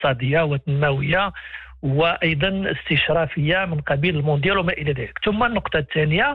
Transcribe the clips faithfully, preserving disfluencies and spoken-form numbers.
اقتصادية وتنموية وأيضا استشرافية من قبيل المونديال وما إلى ذلك. ثم النقطة الثانية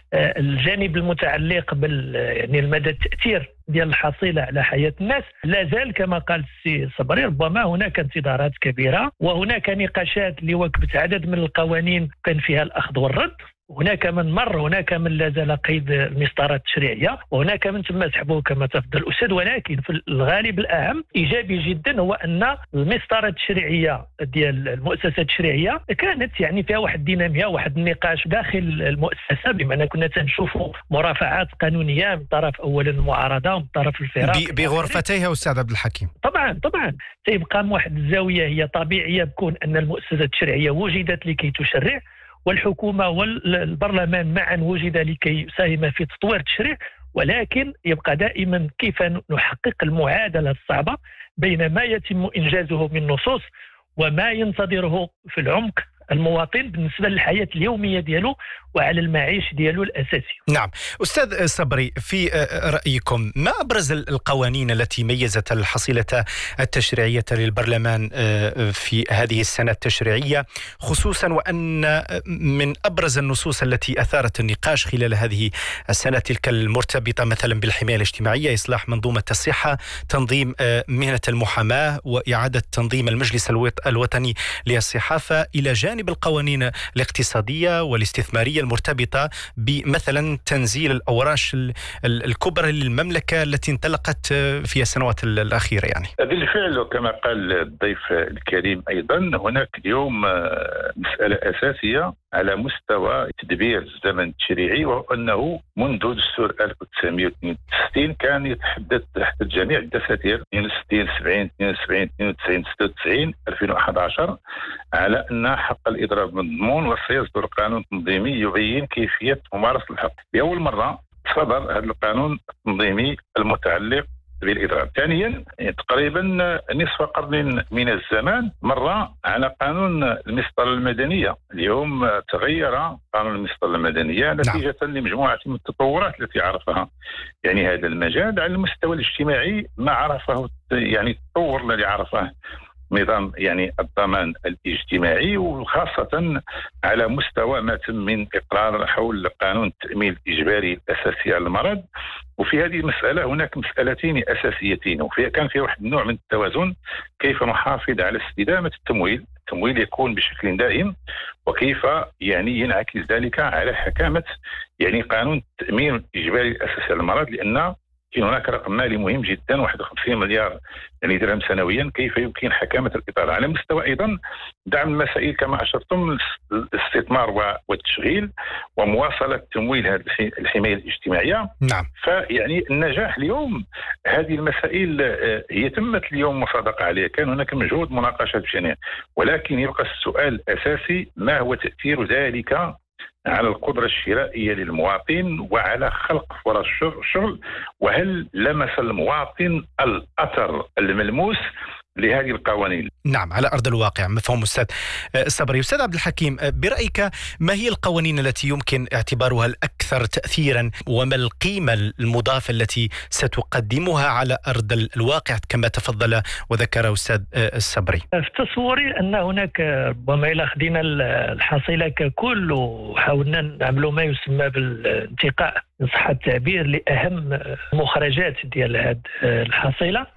الجانب المتعلق بال يعني المدى التأثير ديال الحصيلة على حياة الناس لا زال كما قال السي صبري ربما هناك انتظارات كبيرة، وهناك نقاشات اللي وكبت عدد من القوانين كان فيها الأخذ والرد. هناك من مر، هناك من لا زال قيد المسطرة التشريعية، وهناك من تم سحبه كما تفضل الأستاذ. ولكن في الغالب الأهم إيجابي جدا هو أن المسطرة التشريعية ديال المؤسسات التشريعية كانت يعني فيها واحد الدينامية، واحد النقاش داخل المؤسسة، بمعنى كنا تنشوفوا مرافعات قانونية من طرف أولا المعارضة ومن طرف الفرق بغرفتيها أستاذ عبد الحكيم. طبعا طبعا تيبقى واحد الزاوية هي طبيعية بكون أن المؤسسات التشريعية وجدت لكي تشرع، والحكومة والبرلمان معا وجد لكي يساهم في تطوير التشريع، ولكن يبقى دائما كيف نحقق المعادلة الصعبة بين ما يتم إنجازه من نصوص وما ينتظره في العمق المواطن بالنسبة للحياة اليومية ديالو وعلى المعيش ديالو الأساسي. نعم أستاذ صبري، في رأيكم ما أبرز القوانين التي ميزت الحصيلة التشريعية للبرلمان في هذه السنة التشريعية، خصوصا وأن من أبرز النصوص التي أثارت النقاش خلال هذه السنة تلك المرتبطة مثلا بالحماية الاجتماعية، إصلاح منظومة الصحة، تنظيم مهنة المحاماة، وإعادة تنظيم المجلس الوطني للصحافة، إلى جانب القوانين الاقتصادية والاستثمارية المرتبطة بمثلا تنزيل الأوراش الكبرى للمملكة التي انطلقت في السنوات الأخيرة. يعني بالفعل كما قال الضيف الكريم أيضا، هناك اليوم مسألة أساسية على مستوى تدبير الزمن التشريعي، وهو أنه منذ دستور ألف وتسعمائة واثنين وستين كان يتحدث تحت جميع الدساتير اثنين وستين سبعين اثنين وسبعين اثنين وتسعين ستة وتسعين ألفين وأحد عشر على أن حق الإضراب مضمون، وسيصدر قانون تنظيمي يبين كيفية ممارسة الحق. لأول مرة صدر هذا القانون التنظيمي المتعلق بالإضراب. ثانيا تقريبا نصف قرن من الزمان مر على قانون المسطرة المدنية. اليوم تغير قانون المسطرة المدنية نتيجة لمجموعة من التطورات التي عرفها يعني هذا المجال. على المستوى الاجتماعي ما عرفه يعني التطور الذي عرفه نظام يعني الضمان الاجتماعي، وخاصة على مستوى ما تم من إقرار حول قانون التأمين الإجباري الأساسي على المرض. وفي هذه المسألة هناك مسألتين أساسيتين، وفيها كان في واحد النوع من التوازن، كيف نحافظ على استدامة التمويل، التمويل يكون بشكل دائم، وكيف يعني ينعكس ذلك على حكامة يعني قانون التأمين الإجباري الأساسي على المرض، لأن كاين هناك رقم مالي مهم جدا واحد وخمسين مليار يعني درهم سنويا، كيف يمكن حكامة الإطار على مستوى أيضا دعم المسائل كما أشرتم الاستثمار والتشغيل ومواصلة تمويل هذه الحماية الاجتماعية. نعم. فيعني النجاح اليوم هذه المسائل هي تمت اليوم مصادقة عليها، كان هناك مجهود مناقشة بشأنها، ولكن يبقى السؤال الأساسي ما هو تأثير ذلك على القدرة الشرائية للمواطن وعلى خلق فرص شغل، وهل لمس المواطن الأثر الملموس لهذه القوانين؟ نعم، على أرض الواقع. مفهوم أستاذ صبري. أستاذ عبد الحكيم، برأيك ما هي القوانين التي يمكن اعتبارها الأكثر تأثيرا، وما القيمة المضافة التي ستقدمها على أرض الواقع كما تفضل وذكر أستاذ الصبري؟ في تصوري أن هناك ربما إلى خدينا الحصيلة ككل وحاولنا نعملوا ما يسمى بالانتقاء إن صح التعبير لأهم مخرجات ديال هذه الحصيلة،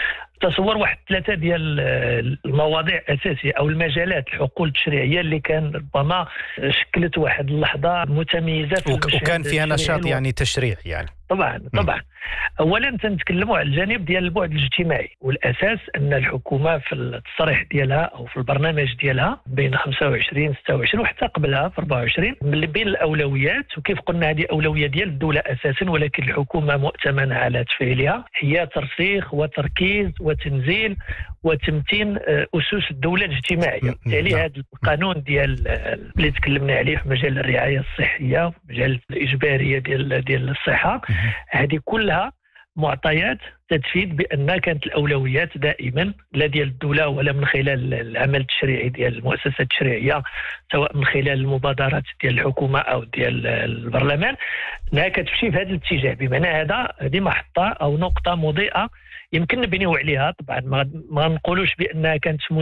تصور واحد ثلاثة ديال المواضيع أساسية أو المجالات الحقول التشريعية اللي كان ربما شكلت واحد اللحظة متميزة، وكان فيها نشاط يعني تشريع يعني. طبعا طبعا م. اولا تنتكلموا على الجانب ديال البعد الاجتماعي، والاساس ان الحكومه في التصريح ديالها او في البرنامج ديالها بين خمسة وعشرين ستة وعشرين وحتى قبلها في أربعة وعشرين من بين الاولويات، وكيف قلنا هذه اولويه ديال الدوله اساسا، ولكن الحكومه مؤتمنه على تفعيلها، هي ترسيخ وتركيز وتنزيل وتمتين اسس الدوله الاجتماعيه. بالتالي هذا القانون ديال اللي تكلمنا عليه في مجال الرعايه الصحيه، في مجال الاجباريه ديال ديال الصحه، هذه كلها معطيات تفيد بأن كانت الأولويات دائما لا ديال الدولة ولا من خلال العمل التشريعي ديال المؤسسات التشريعية، سواء من خلال المبادرات ديال الحكومة أو ديال البرلمان، أنها كتمشي في هذا الاتجاه. بمعنى هذا هذه محطة أو نقطة مضيئة يمكن نبنيو عليها. طبعا ما ما نقولوش بانها كانت